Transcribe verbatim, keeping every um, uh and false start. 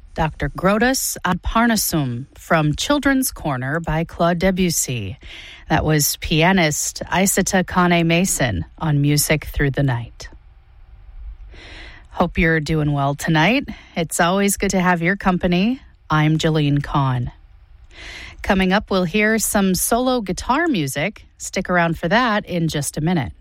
Doctor Grotus ad Parnassum from Children's Corner by Claude Debussy. That was pianist Isata Kane Mason on Music Through the Night. Hope you're doing well tonight. It's always good to have your company. I'm Jolene Kahn. Coming up, we'll hear some solo guitar music. Stick around for that in just a minute.